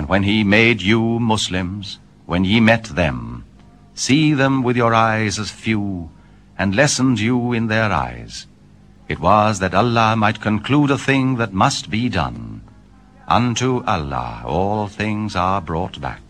when he made you Muslims, when ye met them, see them with your eyes as few, and lessened you in their eyes. It was that Allah might conclude a thing that must be done. Unto Allah all things are brought back.